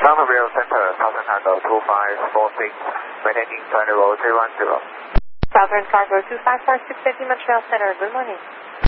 Southern Rail Center, Southern Cargo 2546, maintaining flight level 310. Southern Cargo 2546, Montreal Center, good morning.